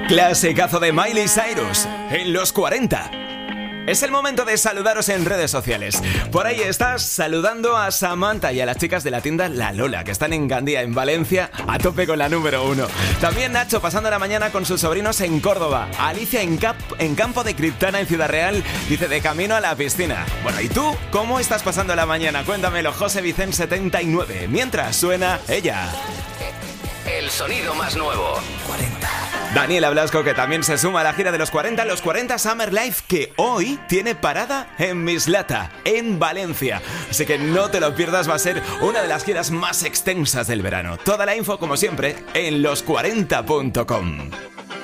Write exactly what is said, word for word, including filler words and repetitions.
Clasicazo de Miley Cyrus en los cuarenta. Es el momento de saludaros en redes sociales. Por ahí estás saludando a Samantha y a las chicas de la tienda La Lola, que están en Gandía, en Valencia, a tope con la número uno. También Nacho pasando la mañana con sus sobrinos en Córdoba. Alicia en, Cap- en Campo de Criptana, en Ciudad Real, dice de camino a la piscina. Bueno, ¿y tú? ¿Cómo estás pasando la mañana? Cuéntamelo, José Vicente setenta y nueve. Mientras suena ella. El sonido más nuevo. cuarenta. Daniela Blasco, que también se suma a la gira de los cuarenta, los cuarenta Summer Life, que hoy tiene parada en Mislata, en Valencia. Así que no te lo pierdas, va a ser una de las giras más extensas del verano. Toda la info, como siempre, en los cuarenta punto com.